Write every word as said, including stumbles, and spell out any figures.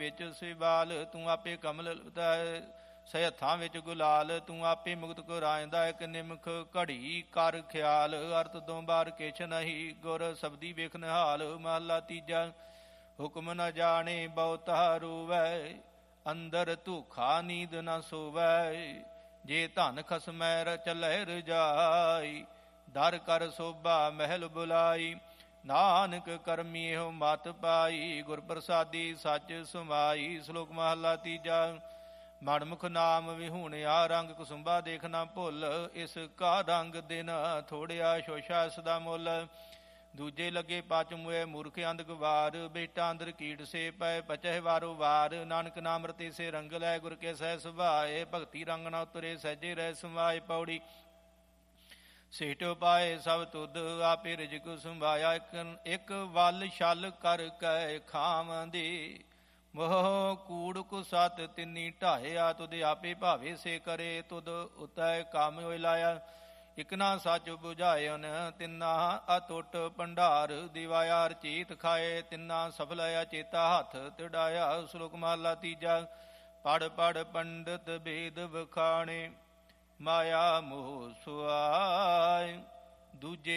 ਵਿੱਚ ਸਿਵਾਲ, ਤੂੰ ਆਪੇ ਕਮਲ ਸੇ ਹੱਥਾਂ ਵਿੱਚ ਗੁਲਾਲ, ਤੂੰ ਆਪੇ ਮੁਕਤ ਕੁਰਾਇੰਦਾ ਇੱਕ ਨਿਮਖ ਘੜੀ ਕਰ ਖਿਆਲ, ਅਰਥ ਦੋ ਬਾਰ ਕਿਛ ਨਹੀਂ ਗੁਰ ਸਬਦੀ ਵੇਖ ਨਿਹਾਲ। ਮਹਲਾ ਤੀਜਾ। ਹੁਕਮ ਨ ਜਾਣੇ ਬਹੁਤਾ ਰੋਵੈ, ਅੰਦਰ ਧੂਖਾ ਨੀਂਦ ਨ ਸੋਵੈ, ਜੇ ਧਨ ਖਸਮੈ ਚੱਲੈ ਰਜਾਈ, ਦਰ ਕਰ ਸੋਭਾ ਮਹਿਲ ਬੁਲਾਈ, ਨਾਨਕ ਕਰਮੀ ਇਹੋ ਮਤ ਪਾਈ, ਗੁਰ ਪ੍ਰਸਾਦੀ ਸੱਚ ਸਮਾਈ। ਸ਼ਲੋਕ ਮਹਲਾ ਤੀਜਾ। ਮਨਮੁਖ ਨਾਮ ਵਿਹੂਣਿਆ, ਰੰਗ ਕੁਸੁੰਬਾ ਦੇਖ ਨਾ ਭੁੱਲ, ਇਸ ਕਾ ਰੰਗ ਦਿਨ ਥੋੜਿਆ, ਸ਼ੋਸ਼ਾ ਇਸ ਦਾ ਮੁੱਲ। ਦੂਜੇ ਲੱਗੇ ਪਚ ਮੁਏ ਮੂਰਖ ਅੰਧ ਗਵਾਰ, ਬੇਟਾ ਅੰਦਰ ਕੀਟ ਸੇ ਪੈ ਪਚਹਿ ਵਾਰੋ ਵਾਰ, ਨਾਨਕ ਨਾਮ ਰਤੇ ਸੇ ਰੰਗ ਲੈ, ਗੁਰ ਕੇ ਸਹਿ ਸੁਭਾਏ, ਭਗਤੀ ਰੰਗ ਨਾ ਉਤਰੇ ਸਹਿਜੇ ਰਹਿ ਸਮਾਏ। ਪੌੜੀ। ਸੇਟ ਪਾਏ ਸਭ ਤੁਧ, ਆਪੇ ਰਿਜਕ ਸੰਭਾਇਆ, ਇੱਕ ਇੱਕ ਵੱਲ ਛਲ ਕਰ ਕੈ ਖਾਵੰਦੇ, ਮੋਹ ਕੂੜ ਕੁ ਸਤ ਤਿੰਨੀ ਢਾਇਆ, ਤੁਧ ਆਪੇ ਭਾਵੇ ਸੇ ਕਰੇ, ਤੁਧ ਉਤੈ ਕੰਮ ਹੋਇ ਲਾਇਆ, ਇਕ ਨਾ ਸੱਚ ਬੁਝਾਇਨ, ਤਿੰਨਾ ਅਟੁੱਟ ਭੰਡਾਰ ਦਿਵਾਇਆ, ਰਚੀਤ ਖਾਏ ਤਿੰਨਾ ਸਫਲ ਅਚੇਤਾ, ਹੱਥ ਤਿੜਾਇਆ। ਸ਼ਲੋਕ ਮਹਲਾ ਤੀਜਾ। ਪੜ ਪੜ ਪੰਡਤ ਭੇਦ ਵਖਾਣੇ, ਮਾਇਆ ਮੋਹ ਸੁਆਏ, ਦੂਜੇ